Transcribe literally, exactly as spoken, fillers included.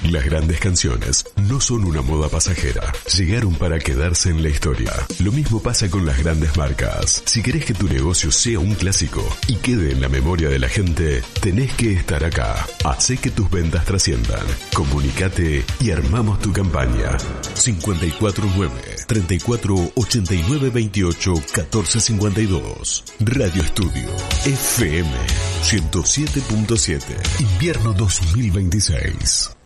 Las grandes canciones no son una moda pasajera. Llegaron para quedarse en la historia. Lo mismo pasa con las grandes marcas. Si querés que tu negocio sea un clásico y quede en la memoria de la gente, tenés que estar acá. Hacé que tus ventas trasciendan. Comunicate y armamos tu campaña. cinco cuatro nueve, treinta y cuatro, ochenta y nueve, veintiocho, catorce cincuenta y dos. Radio Estudio F M ciento siete punto siete. Invierno dos mil veintiséis.